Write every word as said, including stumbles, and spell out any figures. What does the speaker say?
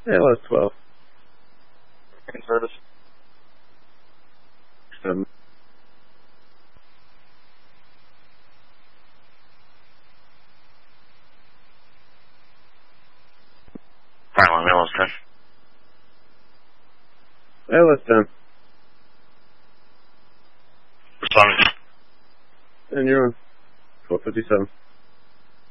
Yeah, well, it's twelve. In service. Seven. Fine, Mail is ten. Yeah, well, it's ten. Responding. And you're on twelve fifty-seven.